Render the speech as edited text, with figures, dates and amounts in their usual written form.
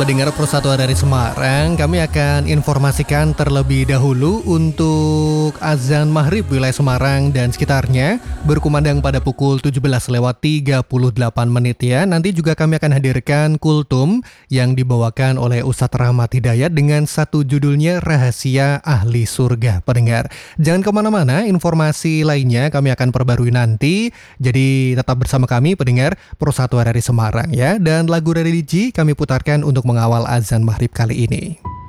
Pendengar Persatuan dari Semarang, kami akan informasikan terlebih dahulu untuk azan maghrib wilayah Semarang dan sekitarnya berkumandang pada pukul 17:38 ya. Nanti juga kami akan hadirkan kultum yang dibawakan oleh Ustadz Rahmat Hidayat dengan satu judulnya Rahasia Ahli Surga. Pendengar, jangan kemana-mana, informasi lainnya kami akan perbarui nanti. Jadi tetap bersama kami pendengar Persatuan dari Semarang ya. Dan lagu dari DJ kami putarkan untuk mengawal azan maghrib kali ini.